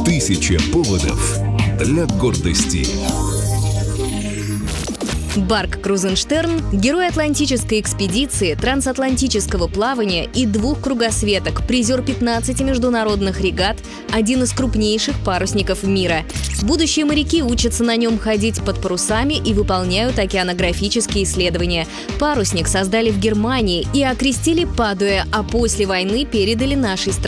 1000 поводов для гордости. Барк Крузенштерн – герой атлантической экспедиции, трансатлантического плавания и 2 кругосветок, призер 15 международных регат, один из крупнейших парусников мира. Будущие моряки учатся на нем ходить под парусами и выполняют океанографические исследования. Парусник создали в Германии и окрестили Падуя, а после войны передали нашей стране.